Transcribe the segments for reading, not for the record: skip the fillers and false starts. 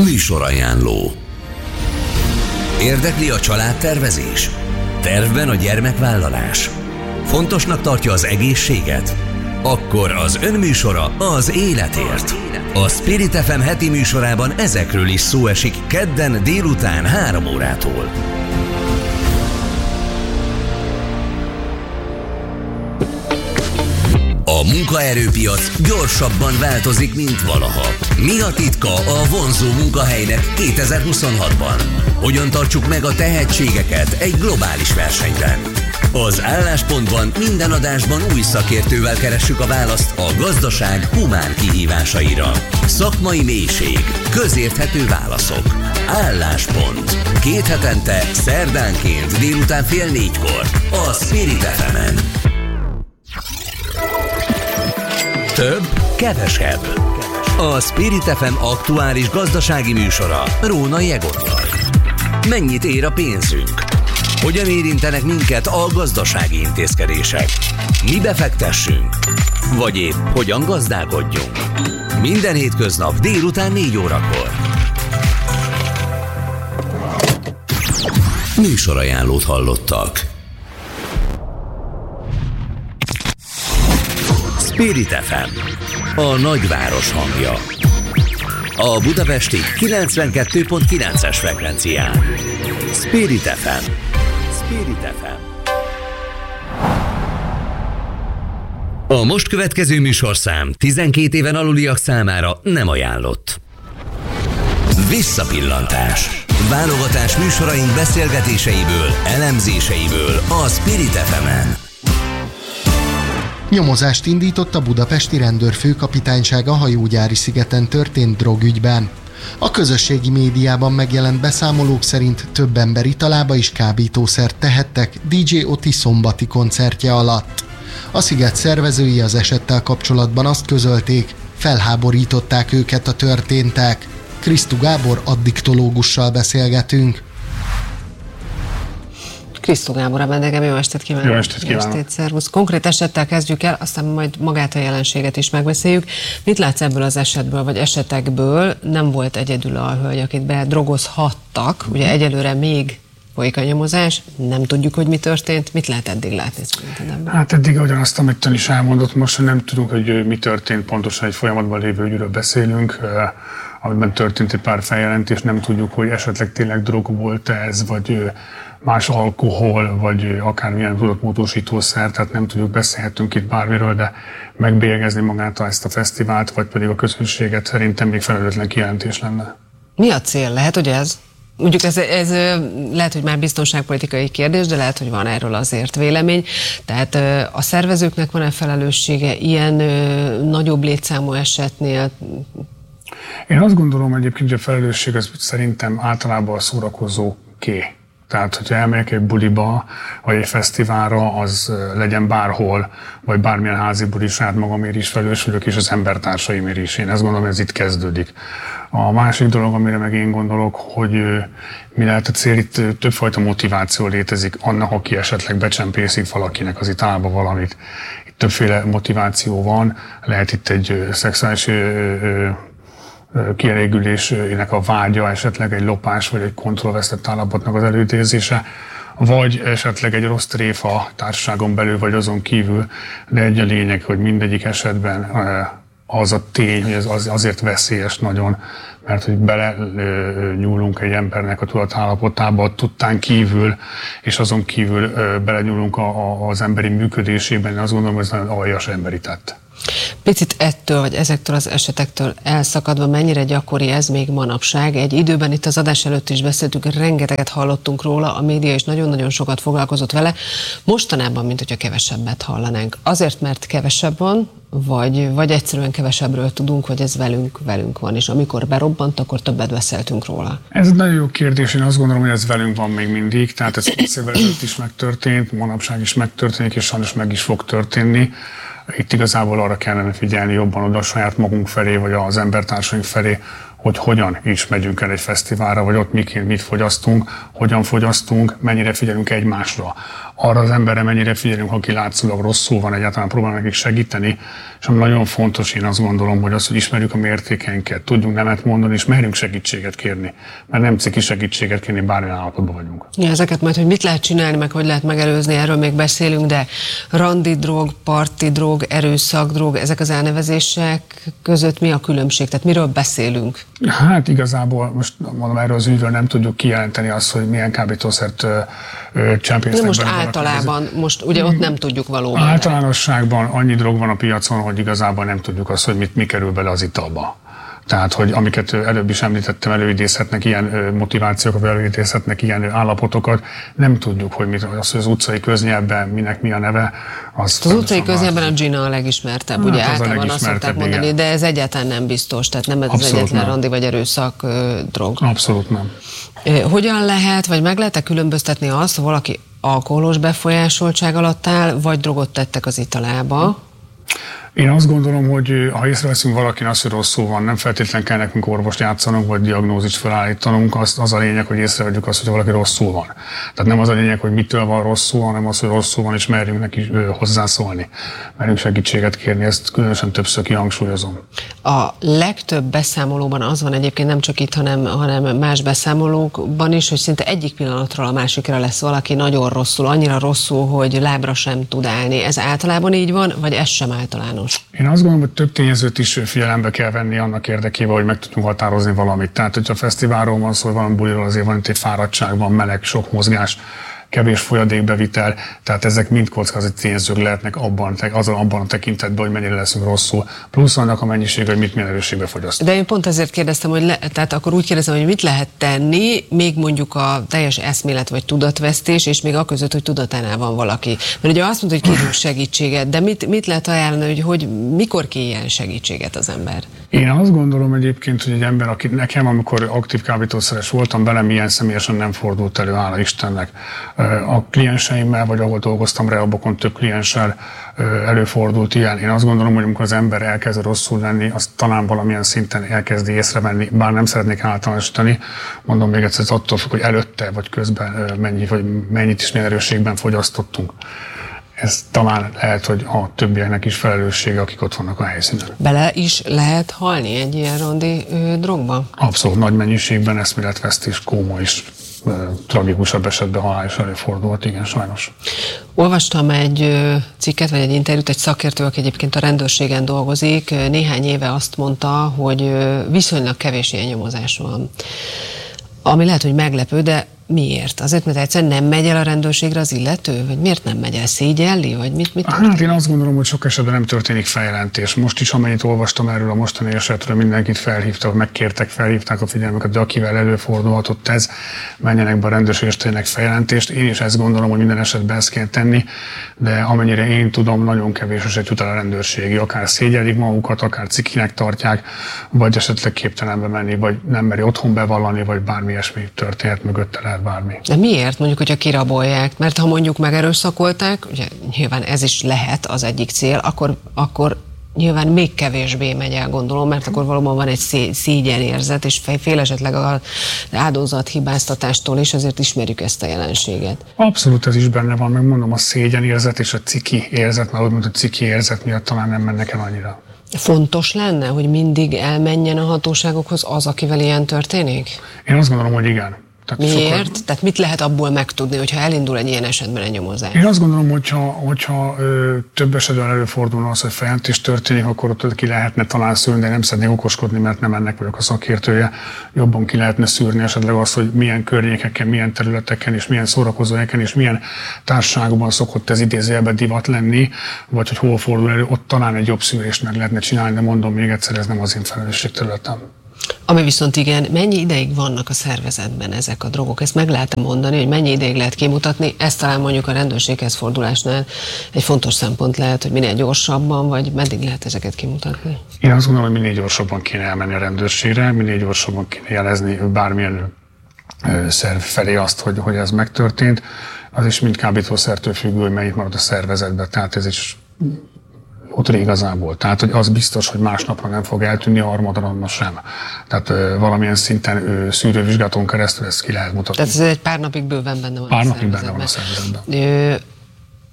Műsorajánló. Érdekli a családtervezés? Tervben a gyermekvállalás? Fontosnak tartja az egészséget? Akkor az önműsora az életért. A Spirit FM heti műsorában ezekről is szó esik kedden délután 3 órától. A munkaerőpiac gyorsabban változik, mint valaha. Mi a titka a vonzó munkahelynek 2026-ban? Hogyan tartsuk meg a tehetségeket egy globális versenyben? Az Álláspontban minden adásban új szakértővel keressük a választ a gazdaság humán kihívásaira. Szakmai mélység, közérthető válaszok. Álláspont. 2 hetente, szerdánként délután 3:30 a Spirit FM-en. Több, kevesebb. A Spirit FM aktuális gazdasági műsora Rónai Egottal. Mennyit ér a pénzünk? Hogyan érintenek minket a gazdasági intézkedések? Mi befektessünk? Vagy épp hogyan gazdálkodjunk? Minden hétköznap délután 4 órakor. Műsorajánlót hallottak. Spirit FM, a nagyváros hangja. A budapesti 92.9-es frekvencián. Spirit FM. Spirit FM. A most következő műsorszám 12 éven aluliak számára nem ajánlott. Visszapillantás. Válogatás műsoraink beszélgetéseiből, elemzéseiből a Spirit FM-en. Nyomozást indított a budapesti rendőrfőkapitányság a Hajógyári szigeten történt drogügyben. A közösségi médiában megjelent beszámolók szerint több ember italába is kábítószert tehettek DJ Oti szombati koncertje alatt. A sziget szervezői az esettel kapcsolatban azt közölték, felháborították őket a történtek. Krisztú Gábor addiktológussal beszélgetünk. Krisztú Gábor a vendégem, jó estét kívánok! Jó estét kívánok! Jó estét, szervusz! Konkrét esettel kezdjük el, aztán majd magát a jelenséget is megbeszéljük. Mit látsz ebből az esetből, vagy esetekből? Nem volt egyedül a hölgy, akit bedrogozhattak, ugye egyelőre még folyik a nyomozás, nem tudjuk, hogy mi történt. Mit lehet eddig látni szerinted ebből? Hát eddig ugyanazt, amit ön is elmondott, most nem tudunk, hogy mi történt, pontosan egy folyamatban lévő ügyről beszélünk, amiben történt egy pár feljelentés, nem tudjuk, hogy esetleg tényleg drog volt ez, vagy más alkohol, vagy akármilyen tudatmódosítószer, tehát nem tudjuk, beszélhetünk itt bármiről, de megbélyegezni magát ezt a fesztivált, vagy pedig a közönséget szerintem még felelőtlen kijelentés lenne. Mi a cél? Lehet, hogy ez? Mondjuk ez lehet, hogy már biztonságpolitikai kérdés, de lehet, hogy van erről azért vélemény. Tehát a szervezőknek van-e felelőssége ilyen nagyobb létszámú esetnél? Én azt gondolom egyébként, hogy a felelősség az szerintem általában a szórakozóké. Tehát, hogyha elmegyek egy buliba, vagy egy fesztiválra, az legyen bárhol, vagy bármilyen házi buli, saját magamért is felelős vagyok, és az embertársaimért is. Én ezt gondolom, hogy ez itt kezdődik. A másik dolog, amire meg én gondolok, hogy mi lehet a cél, itt többfajta motiváció létezik annak, aki esetleg becsempészik valakinek az italba valamit. Itt többféle motiváció van, lehet itt egy szexuális kielégülésének a vágya, esetleg egy lopás vagy egy kontrollvesztett állapotnak az előidézése, vagy esetleg egy rossz tréfa társaságon belül vagy azon kívül, de egy a lényeg, hogy mindegyik esetben az a tény, hogy ez azért veszélyes nagyon, mert hogy bele nyúlunk egy embernek a tudatállapotába, tudtán kívül, és azon kívül belenyúlunk az emberi működésében, azt gondolom, hogy ez nagyon aljas emberi tett. Picit ettől, vagy ezektől az esetektől elszakadva, mennyire gyakori ez még manapság? Egy időben itt az adás előtt is beszéltünk, rengeteget hallottunk róla, a média is nagyon-nagyon sokat foglalkozott vele. Mostanában, mint hogyha kevesebbet hallanánk. Azért, mert kevesebb van, vagy egyszerűen kevesebbről tudunk, hogy ez velünk van, és amikor berobbant, akkor többet beszéltünk róla. Ez egy nagyon jó kérdés, én azt gondolom, hogy ez velünk van még mindig, tehát ez 20 évvel ezelőtt is megtörtént, manapság is megtörténik, és sajnos meg is fog történni. Itt igazából arra kellene figyelni jobban oda saját magunk felé, vagy az embertársaink felé, hogy hogyan is megyünk el egy fesztiválra, vagy ott mit fogyasztunk, hogyan fogyasztunk, mennyire figyelünk egymásra. arra az emberre mennyire figyelünk, aki látszólag rosszul van, egyáltalán próbálnak nekik segíteni, és ami nagyon fontos, én azt gondolom, hogy az, hogy ismerjük a mértékeinket, tudjunk nemet mondani, és merjünk segítséget kérni, mert nem ciki segítséget kérni, bármilyen állapotban vagyunk. Ja, ezeket majd, hogy mit lehet csinálni, meg hogy lehet megelőzni, erről még beszélünk, de randi drog, parti drog, erőszak drog, ezek az elnevezések között mi a különbség? Tehát miről beszélünk? Hát igazából most mondom, erről az ügyről nem tudjuk kijelenteni azt, hogy milyen kábítószert csempésznek. Most általában, most ugye ott nem tudjuk valóban. Általánosságban annyi drog van a piacon, hogy igazából nem tudjuk azt, hogy mi kerül bele az italba. Tehát, hogy amiket előbb is említettem, előidézhetnek ilyen motivációkat, előidézhetnek ilyen állapotokat, nem tudjuk, hogy mit, az, hogy az utcai köznyelvben minek mi a neve. Az utcai köznyelvben a Gina a legismertebb, hát ugye általában azt szokták mondani, igen. De ez egyáltalán nem biztos, tehát nem ez abszolút az egyetlen nem. Randi vagy erőszak drog. Abszolút nem. Hogyan lehet, vagy meg lehet-e különböztetni azt, hogy valaki alkoholos befolyásoltság alatt áll, vagy drogot tettek az italába? Én azt gondolom, hogy ha észreveszünk valakin azt, hogy rosszul van, nem feltétlenül kell nekünk orvost játszanunk, vagy diagnózist felállítanunk, az a lényeg, hogy észrevegyük azt, hogy valaki rosszul van. Tehát nem az a lényeg, hogy mitől van rosszul, hanem az, hogy rosszul van, és merjünk neki hozzászólni. Merjünk segítséget kérni, ezt különösen többször kihangsúlyozom. A legtöbb beszámolóban az van egyébként nem csak itt, hanem más beszámolókban is, hogy szinte egyik pillanatról a másikra lesz valaki nagyon rosszul, annyira rosszul, hogy lábra sem tud állni. Ez általában így van, vagy ez sem általános? Én azt gondolom, hogy több tényezőt is figyelembe kell venni annak érdekében, hogy meg tudjunk határozni valamit. Tehát, hogyha a fesztiválról van szó, hogy valami buliról, azért van itt egy fáradtság, van meleg, sok mozgás, kevés folyadékbevitel, tehát ezek mind kockázati tényezők lehetnek abban a tekintetben, hogy mennyire leszünk rosszul. Plusz annak a mennyiség, hogy milyen erősségbe fogyasztunk. De én pont ezért kérdeztem, hogy tehát akkor úgy kérdezem, hogy mit lehet tenni, még mondjuk a teljes eszmélet vagy tudatvesztés, és még aközött, hogy tudatánál van valaki. Mert ugye azt mondta, hogy kérünk segítséget, de mit lehet ajánlani, hogy mikor kérjen segítséget az ember? Én azt gondolom egyébként, hogy egy ember, aki nekem, amikor aktív kábítószeres voltam, velem ilyen személyesen nem fordult elő, hála Istennek. A klienseimmel, vagy ahol dolgoztam rehabokon, több klienssel előfordult ilyen. Én azt gondolom, hogy amikor az ember elkezd rosszul lenni, azt talán valamilyen szinten elkezdi észrevenni, bár nem szeretnék általánosítani. Mondom még egyszer, attól függ, hogy előtte vagy közben mennyit és milyen erősségben fogyasztottunk. Ez talán lehet, hogy a többieknek is felelőssége, akik ott vannak a helyszínen. Bele is lehet halni egy ilyen randi drogba? Abszolút nagy mennyiségben, eszméletvesztés, kóma is. Tragikusabb esetben halál is előfordult, igen, sajnos. Olvastam egy cikket, vagy egy interjút, egy szakértő, aki egyébként a rendőrségen dolgozik, néhány éve azt mondta, hogy viszonylag kevés ilyen nyomozás van. Ami lehet, hogy meglepő, de miért? Azért, mert egyszerűen nem megy el a rendőrségre az illető? Vagy miért nem megy el? Szégyelli? Vagy mit hát én azt gondolom, hogy sok esetben nem történik feljelentés. Most is, amennyit olvastam erről a mostani esetről, mindenkit felhívtak, megkértek, felhívták a figyelmüket, de akivel előfordulhatott ez, menjenek be a rendőrség és tegyenek feljelentést. Én is ezt gondolom, hogy minden esetben ezt kell tenni, de amennyire én tudom, nagyon kevés eset jut el a rendőrségi. Akár szégyellik magukat, akár cikinek tartják, vagy esetleg képtelenbe menni, vagy nem meri otthon bevallani, vagy bármi ilyesmi történhet mögötte, lehet bármi. De miért mondjuk, hogyha kirabolják? Mert ha mondjuk megerőszakolták, ugye nyilván ez is lehet az egyik cél, akkor nyilván még kevésbé megy el, gondolom, mert akkor valóban van egy szégyenérzet, és fél esetleg az áldozat hibáztatástól is, azért ismerjük ezt a jelenséget. Abszolút ez is benne van, megmondom, a szégyenérzet és a ciki érzet, mert úgy mondom, a ciki érzet miatt talán nem mennek el annyira. Fontos lenne, hogy mindig elmenjen a hatóságokhoz az, akivel ilyen történik? Én azt gondolom, hogy igen. Tehát miért? Tehát mit lehet abból megtudni, hogyha elindul egy ilyen esetben egy nyomozás? Én azt gondolom, hogyha több esetben előfordulna az, hogy feljelentés történik, akkor ott ki lehetne talán szűrni, de nem szeretnék okoskodni, mert nem ennek vagyok a szakértője. Jobban ki lehetne szűrni esetleg azt, hogy milyen környékeken, milyen területeken és milyen szórakozóhelyeken és milyen társaságban szokott ez idézőjelben divat lenni, vagy hogy hol fordul elő, ott talán egy jobb szűrést meg lehetne csinálni, de mondom még egyszer, ez nem az én felelősségterületem. Ami viszont igen, mennyi ideig vannak a szervezetben ezek a drogok? Ezt meg lehet mondani, hogy mennyi ideig lehet kimutatni? Ez talán mondjuk a rendőrséghez fordulásnál egy fontos szempont lehet, hogy minél gyorsabban, vagy meddig lehet ezeket kimutatni? Én azt gondolom, hogy minél gyorsabban kéne elmenni a rendőrségre, minél gyorsabban kéne jelezni bármilyen szerv felé azt, hogy ez megtörtént. Az is mind kábítószertől függő, hogy mennyit marad a szervezetben, tehát ez is ott igazából. Tehát, hogy az biztos, hogy másnapra nem fog eltűnni, a harmadnapra sem. Tehát valamilyen szinten szűrővizsgálaton keresztül ezt ki lehet mutatni. Tehát ez egy pár napig bőven benne van a szervezetben. Pár napig benne van a szervezetben.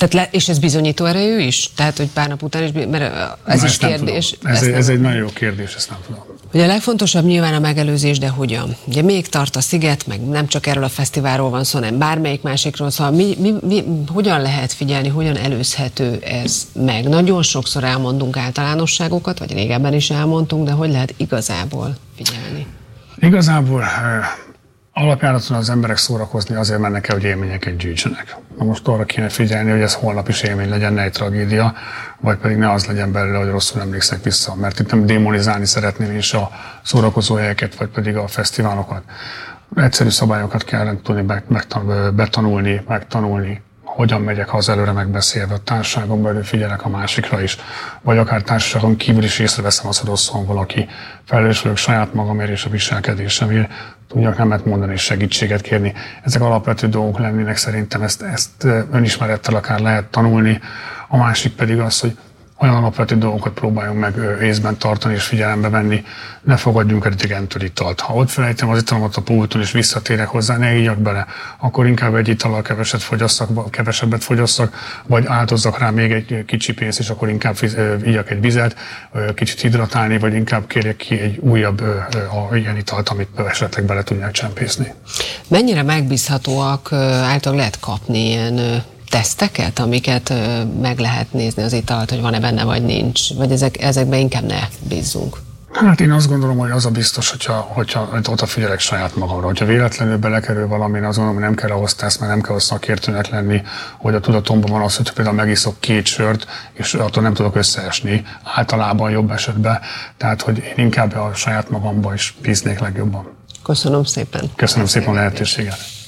Tehát és ez bizonyító erejű is? Tehát, hogy pár nap után is, mert ez is kérdés. Ez egy nagyon jó kérdés, ezt nem tudom. Ugye a legfontosabb nyilván a megelőzés, de hogyan? Ugye még tart a sziget, meg nem csak erről a fesztiválról van szó, hanem bármelyik másikról, szóval hogyan lehet figyelni, hogyan előzhető ez meg? Nagyon sokszor elmondunk általánosságokat, vagy régebben is elmondtunk, de hogy lehet igazából figyelni? Igazából alapjáraton az emberek szórakozni azért mennek el, hogy élményeket gyűjtsenek. Na most arra kéne figyelni, hogy ez holnap is élmény legyen, ne egy tragédia, vagy pedig ne az legyen belőle, hogy rosszul emlékszek vissza. Mert itt nem démonizálni szeretném is a szórakozó helyeket, vagy pedig a fesztiválokat. Egyszerű szabályokat kell tudni megtanulni, hogyan megyek, ha az előre megbeszélve, a társaságon belül figyelek a másikra is, vagy akár társaságon kívül is észreveszem azt, hogy rosszul valaki. Felelős vagyok saját magamért és a viselkedésemért, tudjak nemet mondani és segítséget kérni. Ezek alapvető dolgok lennének, szerintem ezt önismerettel akár lehet tanulni. A másik pedig az, hogy olyan alapvető dolgokat próbáljunk meg észben tartani és figyelembe venni, ne fogadjunk el idegentől italt. Ha ott felejtem az italomat a pulton és visszatérek hozzá, ne ígyak bele, akkor inkább egy itallal kevesebbet fogyasszak, vagy áldozzak rá még egy kicsi pénzt, és akkor inkább ígyak egy vizet, kicsit hidratálni, vagy inkább kérjek ki egy újabb ilyen italt, amit esetleg bele tudják csempészni. Mennyire megbízhatóak, általában lehet kapni ilyen teszteket, amiket meg lehet nézni az italt, hogy van-e benne, vagy nincs? Vagy ezekben inkább ne bízzunk? Hát én azt gondolom, hogy az a biztos, hogyha odafigyelek saját magamra. Hogyha véletlenül belekerül valami, én azt gondolom, hogy nem kell ahhoz teszt, mert nem kell ahhoz szakértőnek lenni, hogy a tudatomban van az, hogyha például megiszok 2 sört, és attól nem tudok összeesni, általában jobb esetben. Tehát, hogy én inkább a saját magamba is bíznék legjobban. Köszönöm szépen. Köszönöm szépen a lehetőséget.